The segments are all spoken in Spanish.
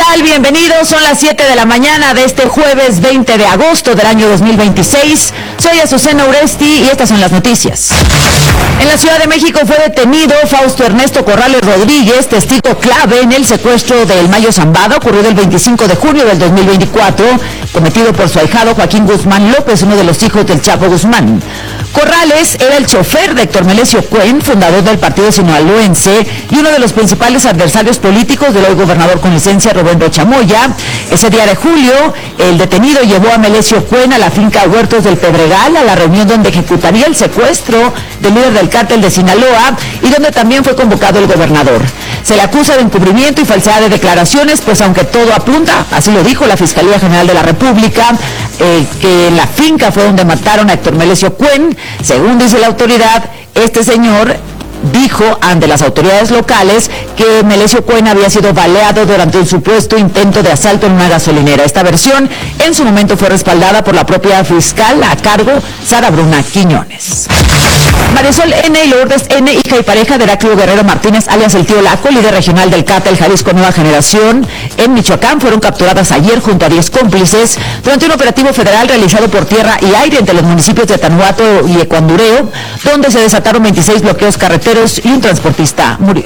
tal? Bienvenidos, son las 7 de la mañana de este jueves 20 de agosto del año 2026. Soy Azucena Uresti y estas son las noticias. En la Ciudad de México fue detenido Fausto Ernesto Corrales Rodríguez, testigo clave en el secuestro del Mayo Zambada, ocurrido el 25 de junio del 2024, cometido por su ahijado Joaquín Guzmán López, uno de los hijos del Chapo Guzmán. Corrales era el chofer de Héctor Melesio Cuen, fundador del partido sinaloense y uno de los principales adversarios políticos del hoy gobernador con licencia Rubén Rocha Moya. Ese día de julio, el detenido llevó a Melesio Cuen a la finca Huertos del Pedregal, a la reunión donde ejecutaría el secuestro del líder del cártel de Sinaloa y donde también fue convocado el gobernador. Se le acusa de encubrimiento y falsedad de declaraciones, pues aunque todo apunta, así lo dijo la Fiscalía General de la República, que la finca fue donde mataron a Héctor Melesio Cuen. Según dice la autoridad, este señor dijo ante las autoridades locales que Melesio Cuen había sido baleado durante un supuesto intento de asalto en una gasolinera. Esta versión en su momento fue respaldada por la propia fiscal a cargo, Sara Bruna Quiñones. Marisol N. y Lourdes N., hija y pareja de Heraclio Guerrero Martínez, alias el Tío Laco, líder regional del cártel Jalisco Nueva Generación en Michoacán, fueron capturadas ayer junto a 10 cómplices durante un operativo federal realizado por tierra y aire entre los municipios de Tanuato y Ecuandureo, donde se desataron 26 bloqueos carreteros y un transportista murió.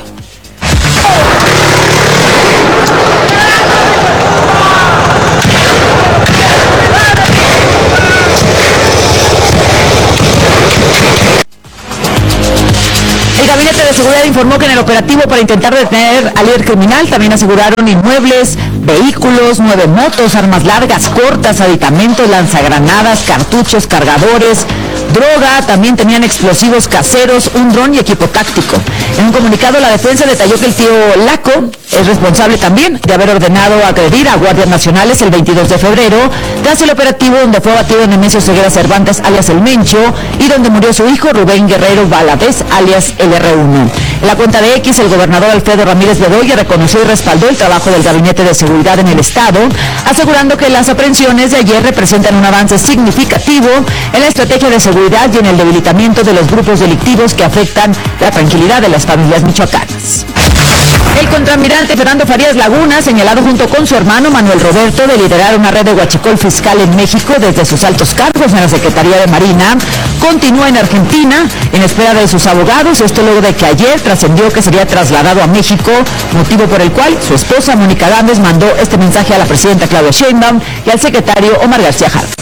El Gabinete de Seguridad informó que en el operativo para intentar detener al líder criminal también aseguraron inmuebles, vehículos, 9 motos, armas largas, cortas, aditamentos, lanzagranadas, cartuchos, cargadores, droga, también tenían explosivos caseros, un dron y equipo táctico. En un comunicado, la defensa detalló que el Tío Laco es responsable también de haber ordenado agredir a guardias nacionales el 22 de febrero, tras el operativo donde fue abatido Nemesio Ceguera Cervantes, alias El Mencho, y donde murió su hijo Rubén Guerrero Valadez, alias el R1. En la cuenta de X, el gobernador Alfredo Ramírez Bedoya reconoció y respaldó el trabajo del Gabinete de Seguridad en el Estado, asegurando que las aprehensiones de ayer representan un avance significativo en la estrategia de seguridad y en el debilitamiento de los grupos delictivos que afectan la tranquilidad de las familias michoacanas. El contraalmirante Fernando Farías Laguna, señalado junto con su hermano Manuel Roberto de liderar una red de huachicol fiscal en México desde sus altos cargos en la Secretaría de Marina, continúa en Argentina en espera de sus abogados. Esto luego de que ayer trascendió que sería trasladado a México, motivo por el cual su esposa Mónica Gámez mandó este mensaje a la presidenta Claudia Sheinbaum y al secretario Omar García Harfuch.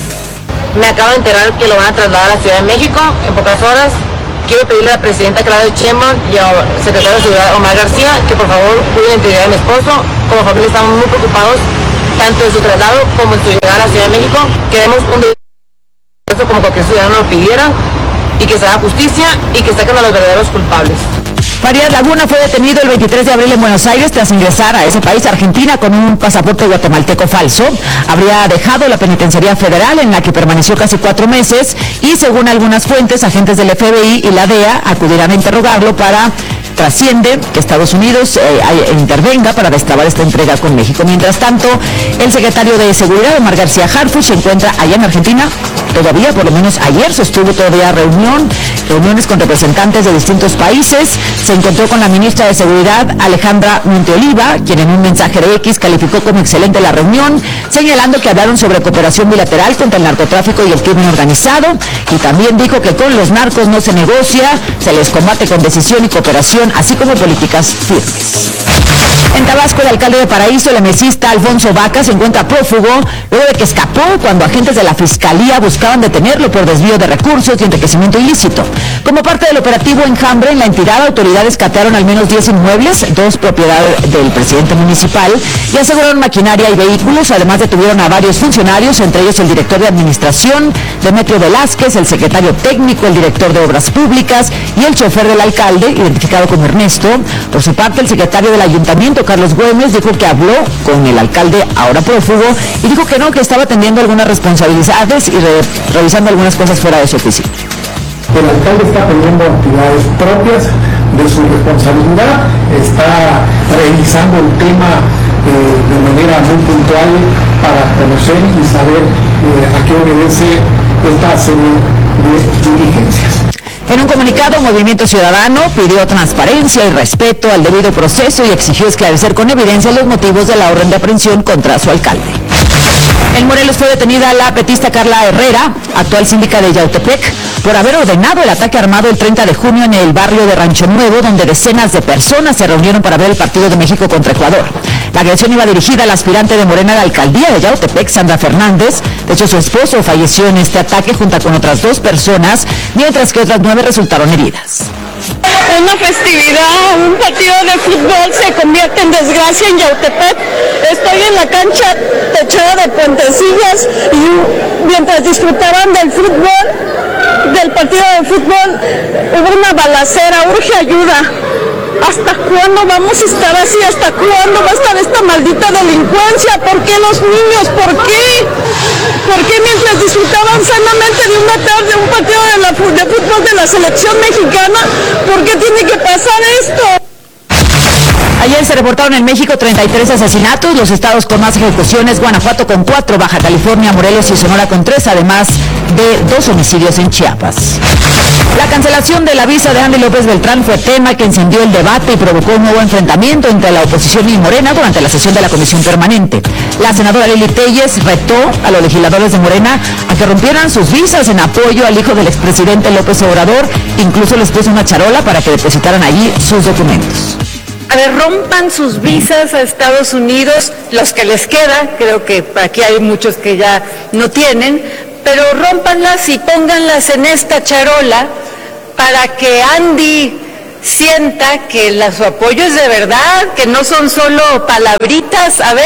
Me acabo de enterar que lo van a trasladar a la Ciudad de México en pocas horas. Quiero pedirle a la presidenta Claudia Sheinbaum y al secretario de Seguridad Omar García que por favor cuiden la integridad de mi esposo. Como familia estamos muy preocupados tanto en su traslado como en su llegada a la Ciudad de México. Queremos un derecho como cualquier ciudadano lo pidiera y que se haga justicia y que saquen a los verdaderos culpables. Farías Laguna fue detenido el 23 de abril en Buenos Aires tras ingresar a ese país, Argentina, con un pasaporte guatemalteco falso. Habría dejado la penitenciaría federal en la que permaneció casi 4 meses y, según algunas fuentes, agentes del FBI y la DEA acudirán a interrogarlo para... Trasciende que Estados Unidos intervenga para destrabar esta entrega con México. Mientras tanto, el secretario de Seguridad, Omar García Harfuch, se encuentra allá en Argentina. Todavía, por lo menos ayer, sostuvo todavía reuniones con representantes de distintos países. Se encontró con la ministra de Seguridad, Alejandra Monteoliva, quien en un mensaje de X calificó como excelente la reunión, señalando que hablaron sobre cooperación bilateral contra el narcotráfico y el crimen organizado, y también dijo que con los narcos no se negocia, se les combate con decisión y cooperación, así como políticas firmes. En Tabasco, el alcalde de Paraíso, el emesista Alfonso Vaca, se encuentra prófugo luego de que escapó cuando agentes de la Fiscalía buscaban detenerlo por desvío de recursos y enriquecimiento ilícito. Como parte del operativo Enjambre, en la entidad, autoridades catearon al menos 10 inmuebles, 2 propiedades del presidente municipal, y aseguraron maquinaria y vehículos. Además, detuvieron a varios funcionarios, entre ellos el director de Administración, Demetrio Velázquez, el secretario técnico, el director de Obras Públicas y el chofer del alcalde, identificado como Ernesto. Por su parte, el secretario del Ayuntamiento, Carlos Güemes, dijo que habló con el alcalde, ahora prófugo, y dijo que no, que estaba atendiendo algunas responsabilidades y revisando algunas cosas fuera de su oficina. El alcalde está teniendo actividades propias de su responsabilidad, está revisando el tema de manera muy puntual para conocer y saber a qué obedece esta serie de diligencias. En un comunicado, Movimiento Ciudadano pidió transparencia y respeto al debido proceso y exigió esclarecer con evidencia los motivos de la orden de aprehensión contra su alcalde. En Morelos fue detenida la petista Carla Herrera, actual síndica de Yautepec, por haber ordenado el ataque armado el 30 de junio en el barrio de Rancho Nuevo, donde decenas de personas se reunieron para ver el partido de México contra Ecuador. La agresión iba dirigida al aspirante de Morena a la alcaldía de Yautepec, Sandra Fernández. De hecho, su esposo falleció en este ataque junto con otras 2 personas, mientras que otras 9 resultaron heridas. Una festividad, un partido de fútbol se convierte en desgracia en Yautepec. Estoy en la cancha techada de puentecillas y mientras disfrutaban del fútbol, del partido de fútbol, hubo una balacera, urge ayuda. ¿Hasta cuándo vamos a estar así? ¿Hasta cuándo va a estar esta maldita delincuencia? ¿Por qué los niños? ¿Por qué? ¿Por qué mientras disfrutaban sanamente de una tarde un partido de fútbol de la selección mexicana? ¿Por qué tiene que pasar esto? Ayer se reportaron en México 33 asesinatos, los estados con más ejecuciones, Guanajuato con 4, Baja California, Morelos y Sonora con 3, además de 2 homicidios en Chiapas. La cancelación de la visa de Andy López Beltrán fue tema que encendió el debate y provocó un nuevo enfrentamiento entre la oposición y Morena durante la sesión de la Comisión Permanente. La senadora Lili Telles retó a los legisladores de Morena a que rompieran sus visas en apoyo al hijo del expresidente López Obrador, incluso les puso una charola para que depositaran allí sus documentos. A ver, rompan sus visas a Estados Unidos, los que les queda, creo que aquí hay muchos que ya no tienen, pero rómpanlas y pónganlas en esta charola para que Andy sienta que su apoyo es de verdad, que no son solo palabritas. A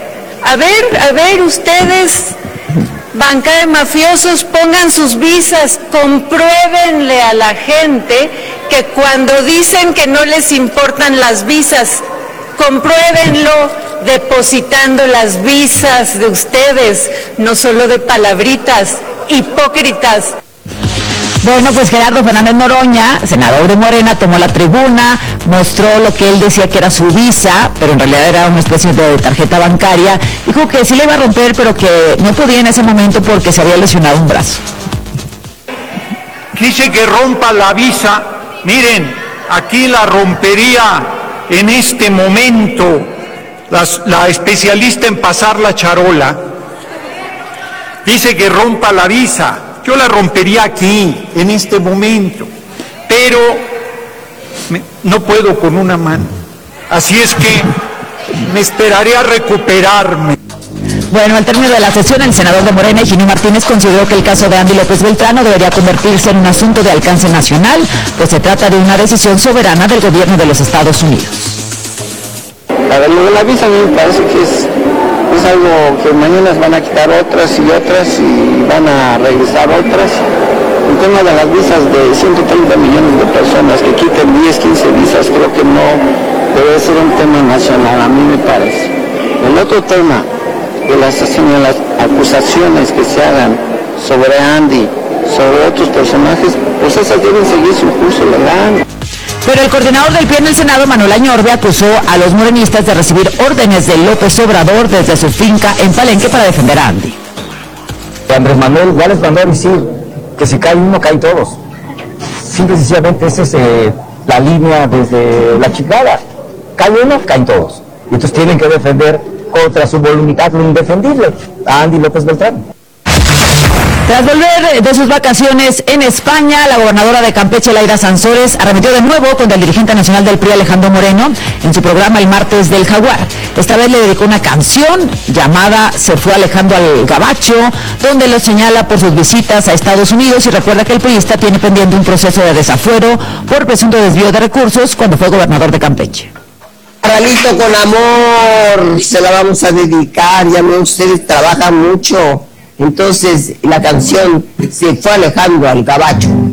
ver, ustedes, banca de mafiosos, pongan sus visas, compruébenle a la gente que cuando dicen que no les importan las visas, compruébenlo depositando las visas de ustedes, no solo de palabritas, hipócritas. Bueno, pues Gerardo Fernández Noroña, senador de Morena, tomó la tribuna, mostró lo que él decía que era su visa, pero en realidad era una especie de tarjeta bancaria. Dijo que sí le iba a romper, pero que no podía en ese momento porque se había lesionado un brazo. Dice que rompa la visa. Miren, aquí la rompería en este momento la especialista en pasar la charola. Dice que rompa la visa. Yo la rompería aquí, en este momento, pero no puedo con una mano. Así es que me esperaré a recuperarme. Bueno, al término de la sesión, el senador de Morena, Higinio Martínez, consideró que el caso de Andy López Beltrán no debería convertirse en un asunto de alcance nacional, pues se trata de una decisión soberana del gobierno de los Estados Unidos. Para lo de la visa, a mí me parece que es algo que mañana van a quitar otras y van a regresar otras. El tema de las visas de 130 millones de personas que quiten 10, 15 visas, creo que no debe ser un tema nacional, a mí me parece. El otro tema de las acusaciones que se hagan sobre Andy, sobre otros personajes, pues esas deben seguir su curso legal. Pero el coordinador del PRI en el Senado, Manuel Añorbe, acusó a los morenistas de recibir órdenes de López Obrador desde su finca en Palenque para defender a Andy. Andrés Manuel igual es mandó a decir que si cae uno, caen todos. Simple y sencillamente esa es la línea desde la chingada. Cae uno, caen todos. Y entonces tienen que defender contra su voluntad lo indefendible a Andy López Beltrán. Tras volver de sus vacaciones en España, la gobernadora de Campeche, Laida Sansores, arremetió de nuevo contra el dirigente nacional del PRI, Alejandro Moreno, en su programa El Martes del Jaguar. Esta vez le dedicó una canción llamada Se fue Alejandro al Gabacho, donde lo señala por sus visitas a Estados Unidos y recuerda que el priista tiene pendiente un proceso de desafuero por presunto desvío de recursos cuando fue gobernador de Campeche. Carnalito con amor, se la vamos a dedicar, ya ven ustedes trabajan mucho. Entonces la canción Se fue Alejandro al Gabacho.